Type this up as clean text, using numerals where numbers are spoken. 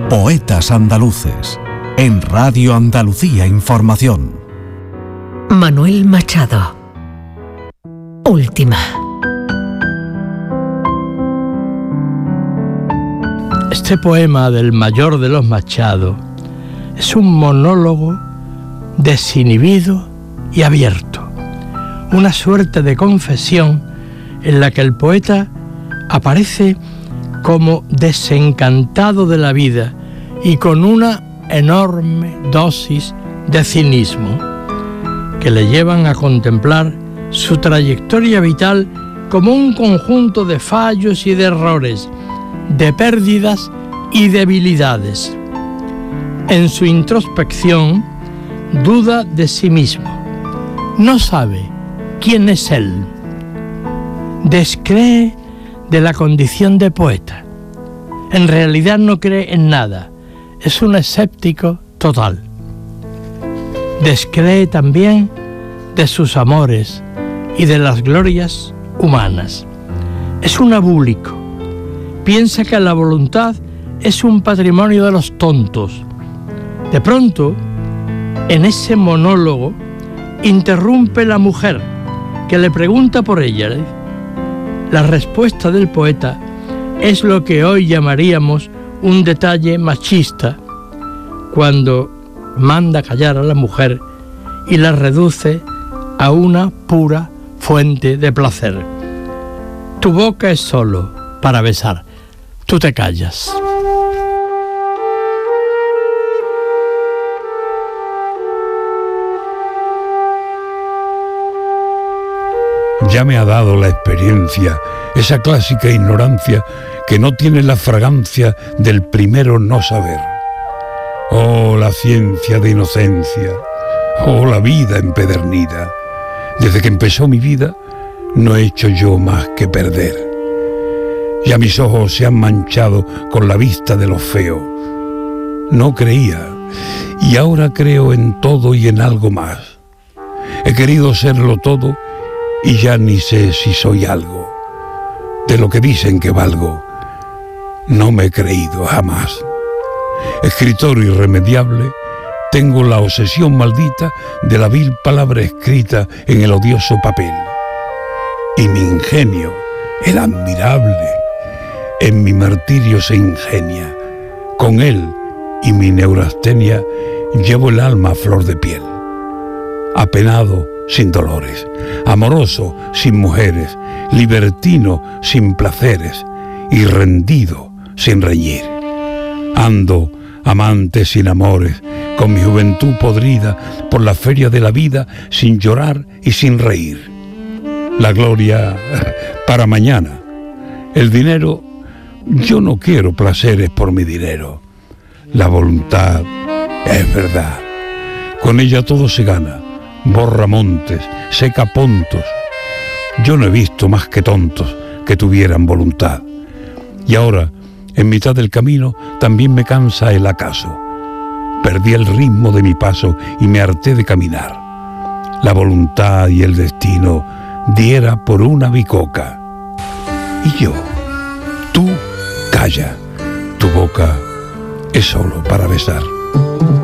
Poetas Andaluces, en Radio Andalucía Información. Manuel Machado. Última. Este poema del mayor de los Machado es un monólogo desinhibido y abierto, una suerte de confesión en la que el poeta aparece como desencantado de la vida y con una enorme dosis de cinismo que le llevan a contemplar su trayectoria vital como un conjunto de fallos y de errores, de pérdidas y debilidades. En su introspección duda de sí mismo, no sabe quién es él, descree de la condición de poeta, en realidad no cree en nada, es un escéptico total. Descree también de sus amores y de las glorias humanas. Es un abúlico. Piensa que la voluntad es un patrimonio de los tontos. De pronto, en ese monólogo, interrumpe la mujer, que le pregunta por ella. La respuesta del poeta es lo que hoy llamaríamos un detalle machista, cuando manda callar a la mujer y la reduce a una pura fuente de placer. Tu boca es solo para besar, tú te callas. Ya me ha dado la experiencia, esa clásica ignorancia que no tiene la fragancia del primero no saber. Oh, la ciencia de inocencia, oh, la vida empedernida. Desde que empezó mi vida, no he hecho yo más que perder. Ya mis ojos se han manchado con la vista de lo feo. No creía, y ahora creo en todo y en algo más. He querido serlo todo, y ya ni sé si soy algo. De lo que dicen que valgo, no me he creído jamás. Escritor irremediable, tengo la obsesión maldita de la vil palabra escrita en el odioso papel. Y mi ingenio, el admirable, en mi martirio se ingenia. Con él y mi neurastenia llevo el alma a flor de piel. Apenado sin dolores, amoroso sin mujeres, libertino sin placeres y rendido sin reñir. Ando amante sin amores, con mi juventud podrida por la feria de la vida, sin llorar y sin reír. La gloria para mañana. El dinero, yo no quiero placeres por mi dinero. La voluntad es verdad. Con ella todo se gana. Borra montes, seca pontos. Yo no he visto más que tontos que tuvieran voluntad. Y ahora, en mitad del camino, también me cansa el acaso. Perdí el ritmo de mi paso y me harté de caminar. La voluntad y el destino diera por una bicoca. Y yo, tú, calla, tu boca es solo para besar.